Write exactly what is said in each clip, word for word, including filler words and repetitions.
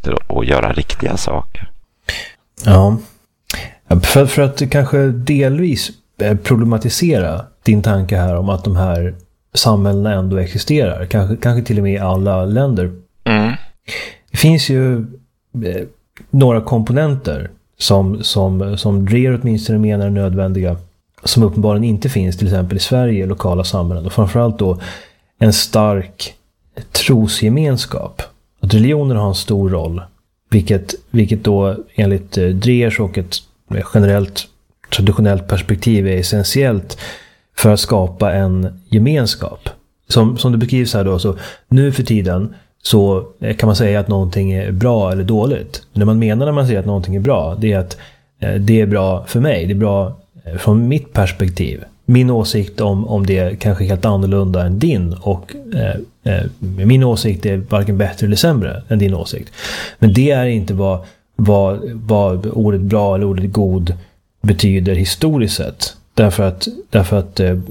möjligheter att, att göra riktiga saker. Ja, för, för att kanske delvis problematisera din tanke här om att de här samhällena ändå existerar, kanske, kanske till och med i alla länder. Mm. Det finns ju eh, några komponenter som, som, som Dreher åtminstone menar är nödvändiga, som uppenbarligen inte finns till exempel i Sverige, lokala samhällen, och framförallt då en stark trosgemenskap. Att religioner har en stor roll, vilket, vilket då enligt eh, Drehers och ett generellt traditionellt perspektiv är essentiellt för att skapa en gemenskap. Som, som det beskrivs här då, så nu för tiden så kan man säga att någonting är bra eller dåligt. Men det man menar när man säger att någonting är bra, det är att eh, det är bra för mig, det är bra eh, från mitt perspektiv. Min åsikt om, om det kanske är helt annorlunda än din, och eh, eh, min åsikt är varken bättre eller sämre än din åsikt. Men det är inte vad, vad, vad ordet bra eller ordet god betyder historiskt sett. Därför att, därför att eh,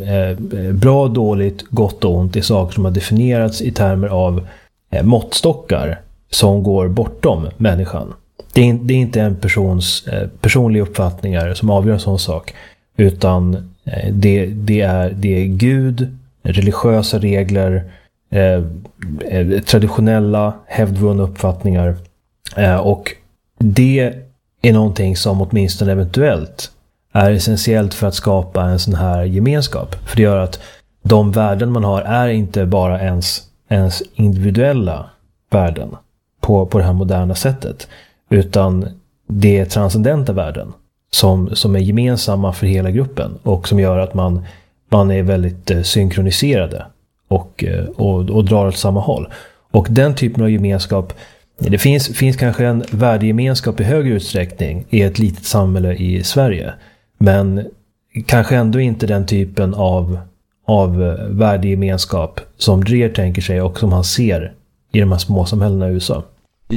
bra, dåligt, gott och ont är saker som har definierats i termer av eh, måttstockar som går bortom människan. Det är, det är inte en persons eh, personliga uppfattningar som avgör en sån sak, utan eh, det, det, är, det är Gud, religiösa regler, eh, eh, traditionella hävdvunna uppfattningar, eh, och det är någonting som åtminstone eventuellt är essentiellt för att skapa en sån här gemenskap. För det gör att de värden man har är inte bara ens, ens individuella värden på, på det här moderna sättet, utan det är transcendenta värden som, som är gemensamma för hela gruppen och som gör att man, man är väldigt eh, synkroniserade och, och, och drar åt samma håll. Och den typen av gemenskap, det finns, finns kanske en värdegemenskap i högre utsträckning i ett litet samhälle i Sverige. Men kanske ändå inte den typen av, av värdegemenskap som Dreher tänker sig och som han ser i de här små samhällena i U S A.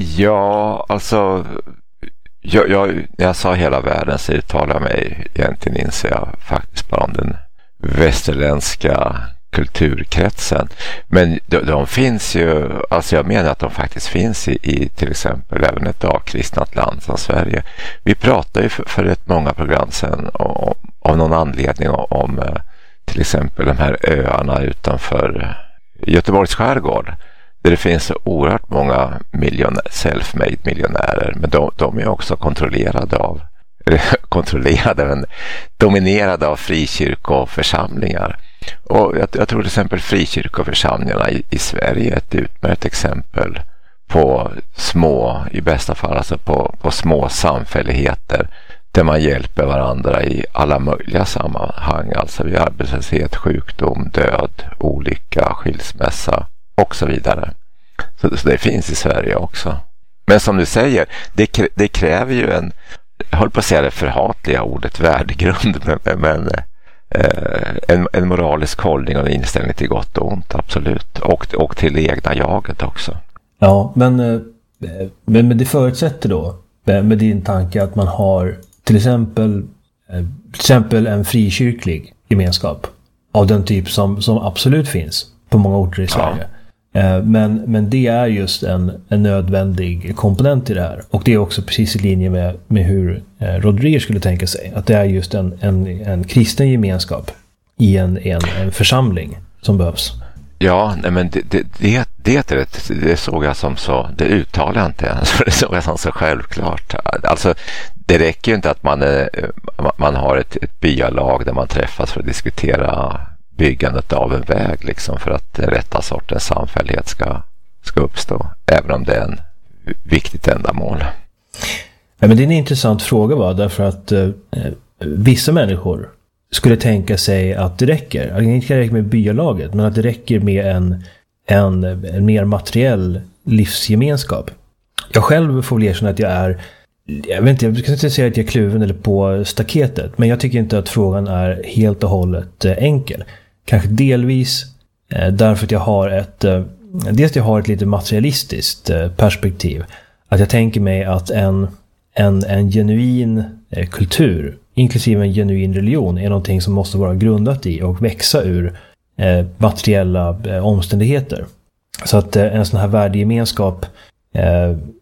Ja, alltså jag, jag, när jag sa hela världen så talar jag mig egentligen inser jag faktiskt bara om den västerländska kulturkretsen. Men de, de finns ju, alltså jag menar att de faktiskt finns i, i till exempel även ett avkristnat land som Sverige. Vi pratade ju för, för ett många program sedan om, av någon anledning om, om till exempel de här öarna utanför Göteborgs skärgård, där det finns så oerhört många miljonär, self-made miljonärer, men de, de är också kontrollerade av kontrollerade men dominerade av frikyrkoförsamlingar. Och jag, jag tror till exempel frikyrkoförsamlingarna i, i Sverige är ett utmärkt exempel på små, i bästa fall alltså på, på små samfälligheter där man hjälper varandra i alla möjliga sammanhang, alltså vid arbetslöshet, sjukdom, död, olycka, skilsmässa och så vidare. Så, så det finns i Sverige också. Men som du säger, det, det kräver ju en, jag håller på att säga det förhatliga ordet värdegrund, men, men eh, en, en moralisk hållning och en inställning till gott och ont, absolut. Och, och till det egna jaget också. Ja, men, men, men det förutsätter då med din tanke att man har till exempel, till exempel en frikyrklig gemenskap av den typ som, som absolut finns på många orter i Sverige. Ja. Men, men det är just en, en nödvändig komponent i det här. Och det är också precis i linje med, med hur Rodriguez skulle tänka sig. Att det är just en, en, en kristen gemenskap i en, en, en församling som behövs. Ja, nej men det, det, det, det, det, det såg jag som så, det uttalar jag inte, det såg jag som så självklart. Alltså det räcker ju inte att man, är, man har ett, ett byalag där man träffas för att diskutera byggandet av en väg liksom, för att den rätta sortens samfällighet ska, ska uppstå, även om det är en viktigt ändamål. Ja, men det är en intressant fråga, va? Därför att eh, vissa människor skulle tänka sig att det räcker, att det inte räcker med byalaget, men att det räcker med en, en, en mer materiell livsgemenskap. Jag själv får väl erkänna att jag är, jag vet inte, jag kan inte säga att jag är kluven eller på staketet, men jag tycker inte att frågan är helt och hållet eh, enkel. Kanske delvis eh, därför att jag har ett eh, dels jag har ett lite materialistiskt eh, perspektiv. Att jag tänker mig att en, en, en genuin eh, kultur, inklusive en genuin religion, är någonting som måste vara grundat i och växa ur eh, materiella eh, omständigheter. Så att eh, en sån här värdegemenskap eh,